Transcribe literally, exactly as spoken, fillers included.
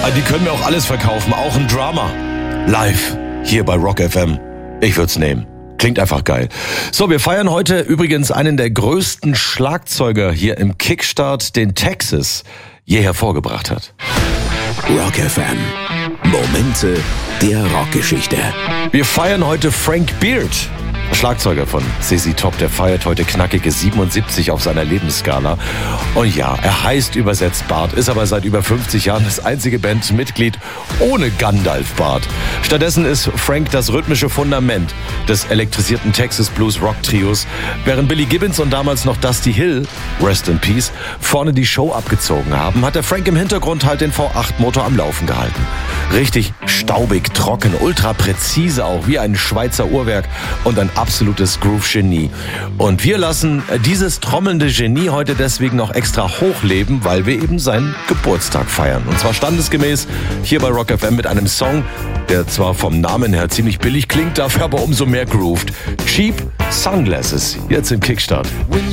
Die können mir auch alles verkaufen, auch ein Drama. Live, hier bei Rock F M. Ich würd's nehmen. Klingt einfach geil. So, wir feiern heute übrigens einen der größten Schlagzeuger hier im Kickstart, den Texas je hervorgebracht hat. Rock F M. Momente der Rockgeschichte. Wir feiern heute Frank Beard, Schlagzeuger von Z Z Top, der feiert heute knackige siebenundsiebzig auf seiner Lebensskala. Und ja, er heißt übersetzt Bart, ist aber seit über fünfzig Jahren das einzige Bandmitglied ohne Gandalf-Bart. Stattdessen ist Frank das rhythmische Fundament des elektrisierten Texas Blues Rock Trios, während Billy Gibbons und damals noch Dusty Hill, Rest in Peace, vorne die Show abgezogen haben, hat der Frank im Hintergrund halt den V acht Motor am Laufen gehalten. Richtig staubig, trocken, ultra präzise auch, wie ein Schweizer Uhrwerk und ein absolutes Groove-Genie. Und wir lassen dieses trommelnde Genie heute deswegen noch extra hochleben, weil wir eben seinen Geburtstag feiern. Und zwar standesgemäß hier bei Rock F M mit einem Song, der zwar vom Namen her ziemlich billig klingt, dafür aber umso mehr grooved. Cheap Sunglasses, jetzt im Kickstart.